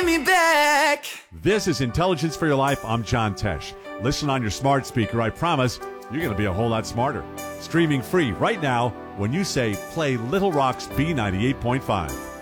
me back. This is Intelligence for Your Life. I'm John Tesh. Listen on your smart speaker. I promise you're going to be a whole lot smarter. Streaming free right now when you say play Little Rock's B98.5.